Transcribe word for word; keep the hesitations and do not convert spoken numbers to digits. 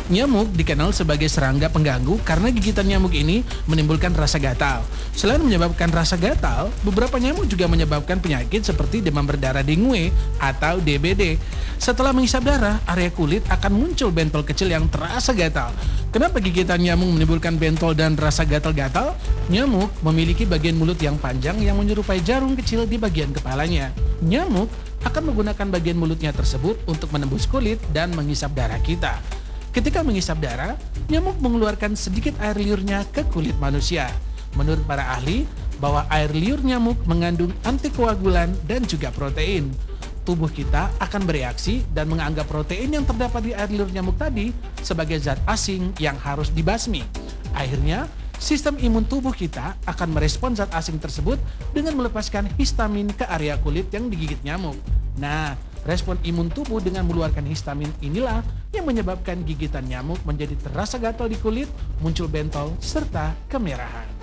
Nyamuk dikenal sebagai serangga pengganggu karena gigitan nyamuk ini menimbulkan rasa gatal. Selain menyebabkan rasa gatal, beberapa nyamuk juga menyebabkan penyakit seperti demam berdarah dengue atau D B D. Setelah menghisap darah, area kulit akan muncul bentol kecil yang terasa gatal. Kenapa gigitan nyamuk menimbulkan bentol dan rasa gatal-gatal? Nyamuk memiliki bagian mulut yang panjang yang menyerupai jarum kecil di bagian kepalanya. Nyamuk akan menggunakan bagian mulutnya tersebut untuk menembus kulit dan menghisap darah kita. Ketika menghisap darah, nyamuk mengeluarkan sedikit air liurnya ke kulit manusia. Menurut para ahli, bahwa air liur nyamuk mengandung antikoagulan dan juga protein. Tubuh kita akan bereaksi dan menganggap protein yang terdapat di air liur nyamuk tadi sebagai zat asing yang harus dibasmi. Akhirnya, sistem imun tubuh kita akan merespon zat asing tersebut dengan melepaskan histamin ke area kulit yang digigit nyamuk. Nah, respon imun tubuh dengan mengeluarkan histamin inilah yang menyebabkan gigitan nyamuk menjadi terasa gatal di kulit, muncul bentol, serta kemerahan.